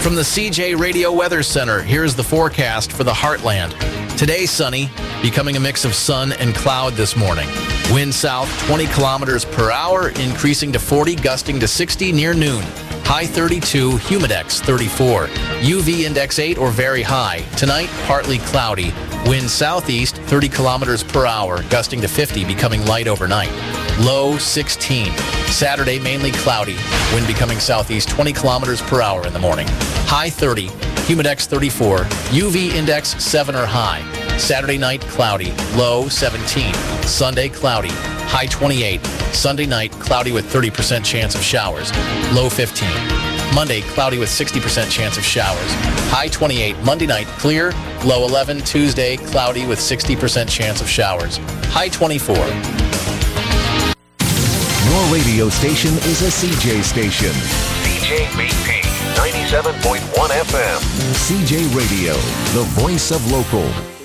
From the CJ Radio Weather Center, here's the forecast for the Heartland. Today, sunny, becoming a mix of sun and cloud this morning. Wind south 20 kilometers per hour, increasing to 40, gusting to 60 near noon. High 32, humidex 34. UV index 8 or very high. Tonight, partly cloudy. Wind southeast 30 kilometers per hour, gusting to 50, becoming light overnight. Low 16. Saturday, mainly cloudy. Wind becoming southeast 20 kilometers per hour in the morning. High 30, humidex 34, UV index 7 or high. Saturday night, cloudy. Low 17. Sunday, cloudy. High 28. Sunday night, cloudy with 30% chance of showers. Low 15. Monday, cloudy with 60% chance of showers. High 28. Monday night, clear. Low 11. Tuesday, cloudy with 60% chance of showers. High 24. Your radio station is a CJ station. CJ BP 97.1 FM. CJ Radio, the voice of local.